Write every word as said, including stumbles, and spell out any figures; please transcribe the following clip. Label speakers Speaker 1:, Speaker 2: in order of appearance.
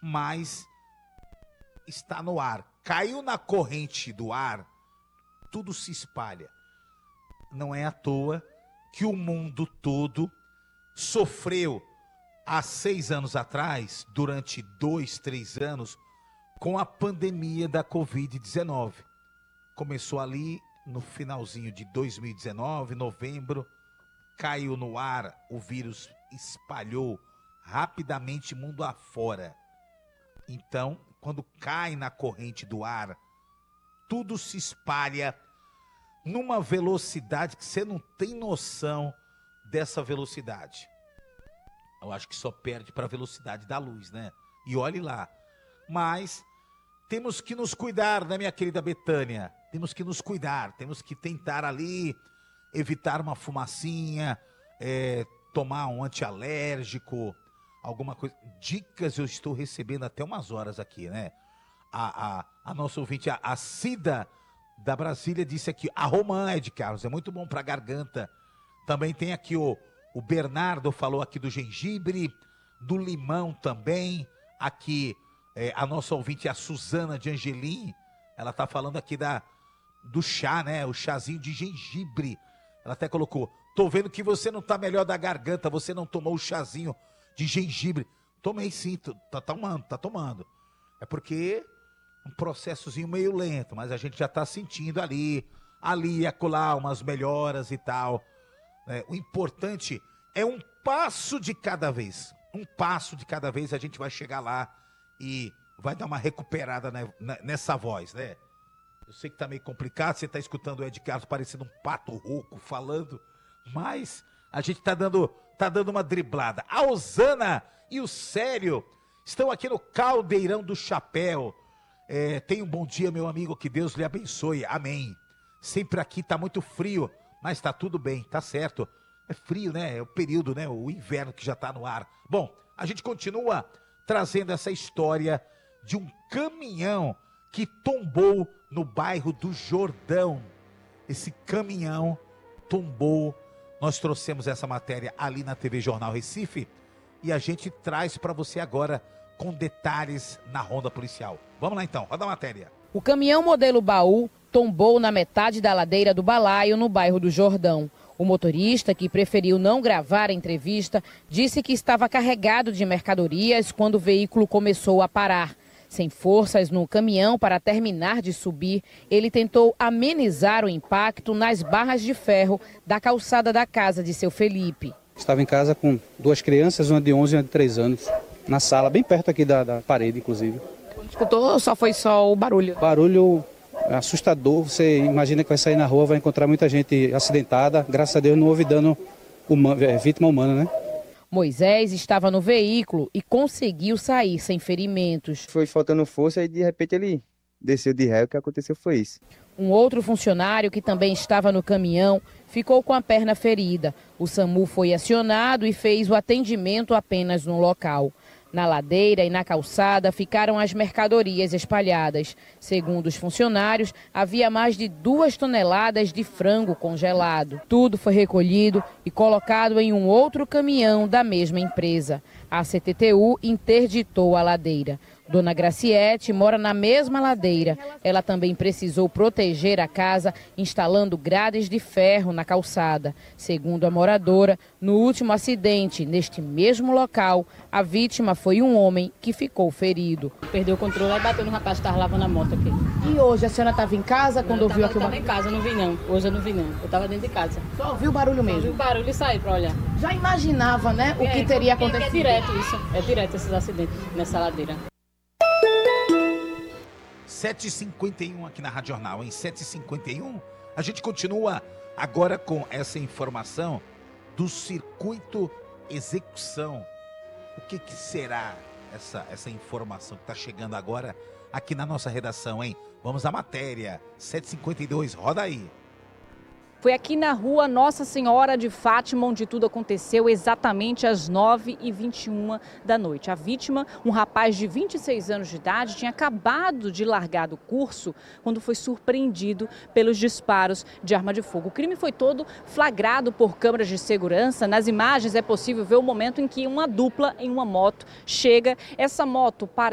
Speaker 1: mas está no ar. Caiu na corrente do ar, tudo se espalha. Não é à toa que o mundo todo sofreu há seis anos atrás, durante dois, três anos, com a pandemia da covid dezenove. Começou ali no finalzinho de dois mil e dezenove, novembro, caiu no ar, o vírus espalhou rapidamente mundo afora. Então, quando cai na corrente do ar, tudo se espalha numa velocidade que você não tem noção dessa velocidade. Eu acho que só perde para a velocidade da luz, né? E olhe lá. Mas temos que nos cuidar, né, minha querida Betânia? Temos que nos cuidar, temos que tentar ali evitar uma fumacinha, é, tomar um antialérgico, alguma coisa. Dicas eu estou recebendo até umas horas aqui, né? A, a, a nossa ouvinte, a, a Cida da Brasília, disse aqui, a romã, Ed Carlos, é muito bom para a garganta. Também tem aqui o, o Bernardo, falou aqui do gengibre, do limão também. Aqui é, a nossa ouvinte, a Suzana de Angelim, ela está falando aqui da, do chá, né? O chazinho de gengibre. Ela até colocou, tô vendo que você não tá melhor da garganta, você não tomou o chazinho de gengibre. Tomei sim, tá tomando, tá tomando. É porque um processozinho meio lento, mas a gente já tá sentindo ali, ali e acolá umas melhoras e tal. É, o importante é um passo de cada vez. Um passo de cada vez a gente vai chegar lá e vai dar uma recuperada né, nessa voz, né? Eu sei que tá meio complicado, você tá escutando o Ed Carlos parecendo um pato rouco falando, mas a gente tá dando, tá dando uma driblada. A Osana e o Sério estão aqui no Caldeirão do Chapéu. É, tenha um bom dia, meu amigo, que Deus lhe abençoe, amém. Sempre aqui tá muito frio, mas tá tudo bem, tá certo. É frio, né? É o período, né? O inverno que já tá no ar. Bom, a gente continua trazendo essa história de um caminhão que tombou no bairro do Jordão. Esse caminhão tombou. Nós trouxemos essa matéria ali na T V Jornal Recife e a gente traz para você agora com detalhes na ronda policial. Vamos lá então, roda a matéria.
Speaker 2: O caminhão modelo baú tombou na metade da ladeira do Balaio, no bairro do Jordão. O motorista, que preferiu não gravar a entrevista, disse que estava carregado de mercadorias quando o veículo começou a parar. Sem forças no caminhão para terminar de subir, ele tentou amenizar o impacto nas barras de ferro da calçada da casa de seu Felipe.
Speaker 3: Estava em casa com duas crianças, uma de onze e uma de três anos, na sala, bem perto aqui da, da parede, inclusive.
Speaker 2: Quando escutou ou só foi só o barulho?
Speaker 3: Barulho assustador, você imagina que vai sair na rua, vai encontrar muita gente acidentada. Graças a Deus não houve dano humano, vítima humana, né?
Speaker 2: Moisés estava no veículo e conseguiu sair sem ferimentos.
Speaker 4: Foi faltando força e de repente ele desceu de ré, o que aconteceu foi isso.
Speaker 2: Um outro funcionário que também estava no caminhão ficou com a perna ferida. O SAMU foi acionado e fez o atendimento apenas no local. Na ladeira e na calçada ficaram as mercadorias espalhadas. Segundo os funcionários, havia mais de duas toneladas de frango congelado. Tudo foi recolhido e colocado em um outro caminhão da mesma empresa. A C T T U interditou a ladeira. Dona Graciete mora na mesma ladeira. Ela também precisou proteger a casa, instalando grades de ferro na calçada. Segundo a moradora, no último acidente, neste mesmo local, a vítima foi um homem que ficou ferido.
Speaker 5: Perdeu o controle e bateu no rapaz que estava lavando a moto aqui.
Speaker 2: E hoje a senhora estava em casa quando
Speaker 5: eu
Speaker 2: ouviu aqui o
Speaker 5: barulho? Eu estava em casa, não vi não. Hoje eu não vi não. Eu estava dentro de casa.
Speaker 2: Só ouviu o barulho mesmo?
Speaker 5: Ouvi o barulho e saí para olhar.
Speaker 2: Já imaginava, né, o
Speaker 5: é,
Speaker 2: que teria
Speaker 5: porque
Speaker 2: acontecido?
Speaker 5: É direto isso. É direto esses acidentes nessa ladeira.
Speaker 1: sete e cinquenta e um aqui na Rádio Jornal. Em sete e cinquenta e um, a gente continua agora com essa informação do circuito execução. O que, que será essa, essa informação que está chegando agora aqui na nossa redação, hein? Vamos à matéria. sete e cinquenta e dois, roda aí.
Speaker 6: Foi aqui na rua Nossa Senhora de Fátima onde tudo aconteceu, exatamente às nove e vinte e uma da noite. A vítima, um rapaz de vinte e seis anos de idade, tinha acabado de largar do curso quando foi surpreendido pelos disparos de arma de fogo. O crime foi todo flagrado por câmeras de segurança. Nas imagens é possível ver o momento em que uma dupla em uma moto chega. Essa moto para